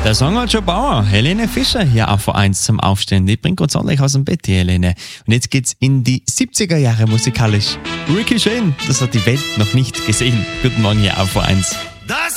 Der Song hat schon Bauer. Helene Fischer hier auf V1 zum Aufstehen. Die bringt uns ordentlich aus dem Bett, die Helene. Und jetzt geht's in die 70er Jahre musikalisch. Ricky Shane, das hat die Welt noch nicht gesehen. Guten Morgen hier auf V1.